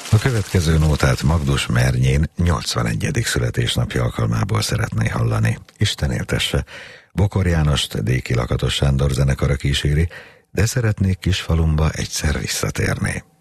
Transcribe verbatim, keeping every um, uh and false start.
A következő nótát Magdus Mernyén nyolcvanegyedik születésnapja alkalmából szeretné hallani. Isten éltesse. Bokor Jánost Déki Lakatos Sándor zenekara kíséri, de szeretnék kis falumba egyszer visszatérni.